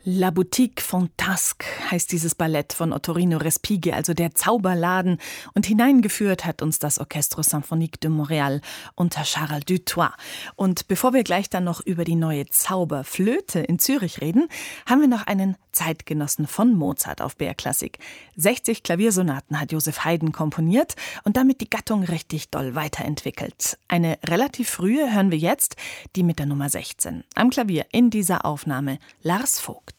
La Boutique Fantasque heißt dieses Ballett von Ottorino Respighi, also der Zauberladen. Und hineingeführt hat uns das Orchestre Symphonique de Montréal unter Charles Dutoit. Und bevor wir gleich dann noch über die neue Zauberflöte in Zürich reden, haben wir noch einen Zeitgenossen von Mozart auf BR Klassik. 60 Klaviersonaten hat Joseph Haydn komponiert und damit die Gattung richtig doll weiterentwickelt. Eine relativ frühe hören wir jetzt, die mit der Nummer 16. Am Klavier in dieser Aufnahme Lars Vogt.